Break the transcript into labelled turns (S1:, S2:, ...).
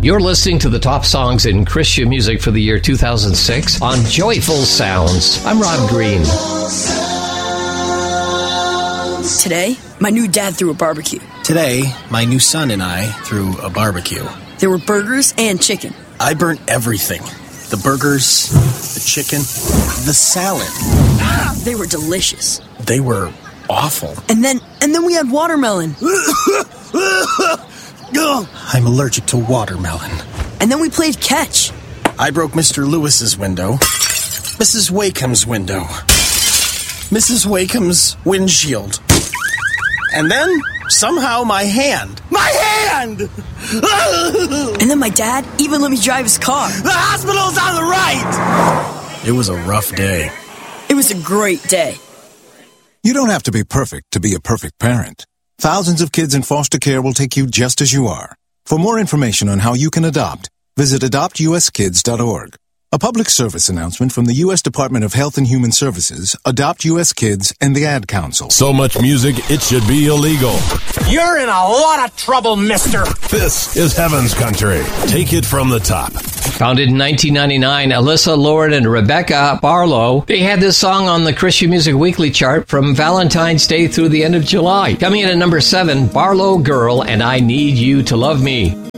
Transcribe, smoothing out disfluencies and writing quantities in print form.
S1: You're listening to the top songs in Christian music for the year 2006 on Joyful Sounds. I'm Rob Green.
S2: Today, my new dad threw a barbecue.
S3: Today, my new son and I threw a barbecue.
S2: There were burgers and chicken.
S3: I burnt everything. The burgers, the chicken, the salad.
S2: They were delicious.
S3: They were awful.
S2: And then we had watermelon.
S3: I'm allergic to watermelon.
S2: And then we played catch.
S3: I broke Mr. Lewis's window, Mrs. Wakeham's window, Mrs. Wakeham's windshield, and then somehow my hand. My hand!
S2: And then my dad even let me drive his car.
S3: The hospital's on the right! It was a rough day.
S2: It was a great day.
S4: You don't have to be perfect to be a perfect parent. Thousands of kids in foster care will take you just as you are. For more information on how you can adopt, visit adoptuskids.org. A public service announcement from the U.S. Department of Health and Human Services, Adopt U.S. Kids, and the Ad Council.
S5: So much music, it should be illegal.
S6: You're in a lot of trouble, mister.
S5: This is Heaven's Country. Take it from the top.
S1: Founded in 1999, Alyssa, Lauren, and Rebecca Barlow, they had this song on the Christian Music Weekly chart from Valentine's Day through the end of July. Coming in at number 7, Barlow Girl and I Need You to Love Me.